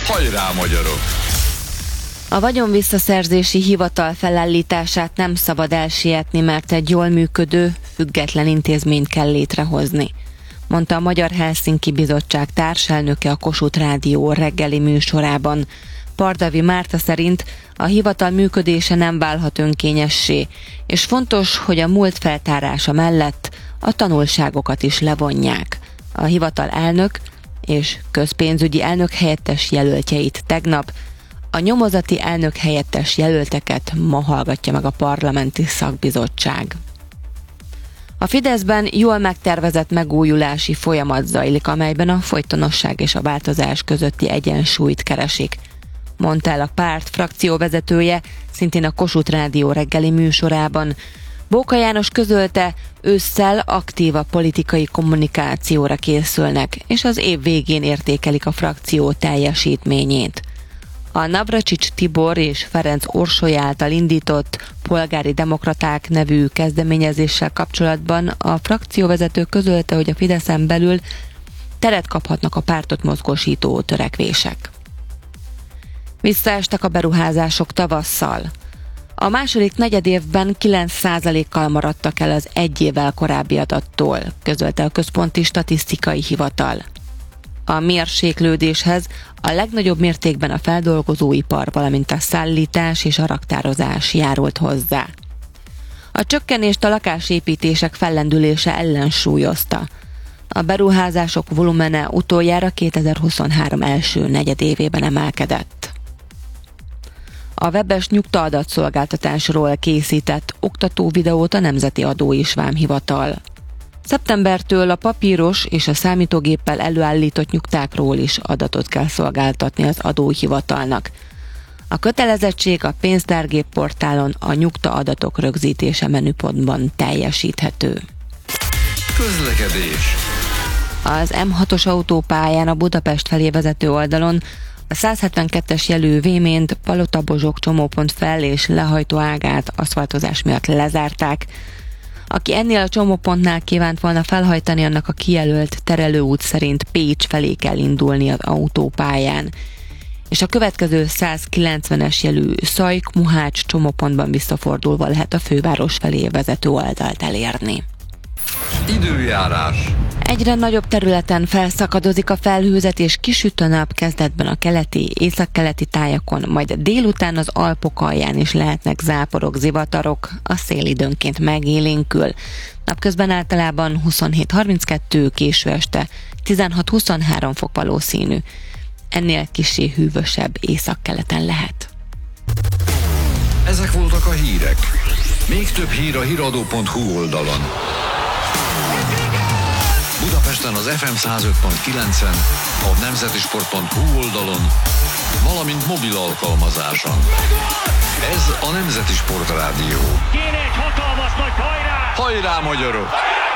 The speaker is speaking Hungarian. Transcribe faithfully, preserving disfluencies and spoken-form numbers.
Hajrá, magyarok! A vagyonvisszaszerzési hivatal felállítását nem szabad elsietni, mert egy jól működő, független intézményt kell létrehozni, mondta a Magyar Helsinki Bizottság társelnöke a Kossuth Rádió reggeli műsorában. Pardavi Márta szerint a hivatal működése nem válhat önkényessé, és fontos, hogy a múlt feltárása mellett a tanulságokat is levonják. A hivatal elnök és közpénzügyi elnök helyettes jelöltjeit tegnap, a nyomozati elnök helyettes jelölteket ma hallgatja meg a parlamenti szakbizottság. A Fideszben jól megtervezett megújulási folyamat zajlik, amelyben a folytonosság és a változás közötti egyensúlyt keresik, mondta el a párt frakcióvezetője, szintén a Kossuth Rádió reggeli műsorában. Bóka János közölte, ősszel aktív a politikai kommunikációra készülnek, és az év végén értékelik a frakció teljesítményét. A Navracsics Tibor és Ferenc Orsoly által indított Polgári Demokraták nevű kezdeményezéssel kapcsolatban a frakcióvezető közölte, hogy a Fideszen belül teret kaphatnak a pártot mozgósító törekvések. Visszaestek a beruházások tavasszal. A második negyedévben kilenc százalékkal maradtak el az egy évvel korábbi adattól, közölte a Központi Statisztikai Hivatal. A mérséklődéshez a legnagyobb mértékben a feldolgozóipar, valamint a szállítás és a raktározás járult hozzá. A csökkenést a lakásépítések fellendülése ellensúlyozta. A beruházások volumene utoljára kétezer-huszonhárom első negyedévében emelkedett. A webes nyugtaadatszolgáltatásról készített oktató videót a Nemzeti Adó és Vámhivatal. Szeptembertől a papíros és a számítógéppel előállított nyugtákról is adatot kell szolgáltatni az adóhivatalnak. A kötelezettség a pénztárgép portálon a nyugtaadatok rögzítése menüpontban teljesíthető. Közlekedés. Az M hatos autópályán a Budapest felé vezető oldalon a száz hetvenkettes jelű Vémént Palota-Bozsok csomópont fel- és lehajtó ágát aszfaltozás miatt lezárták. Aki ennél a csomópontnál kívánt volna felhajtani, annak a kijelölt terelőút szerint Pécs felé kell indulni az autópályán, és a következő száz kilencvenes jelű Szajk-Muhács csomópontban visszafordulva lehet a főváros felé vezető oldalt elérni. Időjárás. Egyre nagyobb területen felszakadozik a felhőzet, és kisüt a nap, kezdetben a keleti, északkeleti tájakon, majd délután az Alpok alján is lehetnek záporok, zivatarok, a szél időnként megélénkül. Napközben általában huszonhét harminckettő, késő este tizenhat-huszonhárom fok valószínű. Ennél kissé hűvösebb északkeleten lehet. Ezek voltak a hírek. Még több hír a híradó pont hu oldalon. Budapesten az ef em száz öt pont kilencen, a nemzetisport pont hu oldalon, valamint mobil alkalmazáson. Ez a Nemzeti Sport Rádió. Kéne egy hatalmas nagy hajrá! Hajrá, magyarok!